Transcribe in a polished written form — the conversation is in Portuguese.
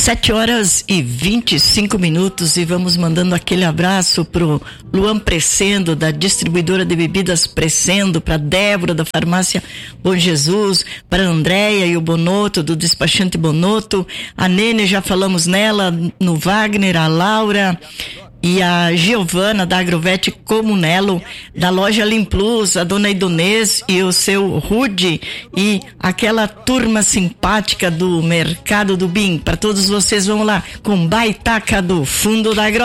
7h25 e vamos mandando aquele abraço pro Luan Presendo, da distribuidora de bebidas Presendo, pra Débora, da farmácia Bom Jesus, para Andréia e o Bonotto, do despachante Bonotto, a Nene, já falamos nela, no Wagner, a Laura e a Giovana, da Agrovete Comunelo, da loja Limplus, a dona Idonês e o seu Rude, e aquela turma simpática do Mercado do Bim. Para todos vocês, vamos lá com Baitaca do Fundo da Grota.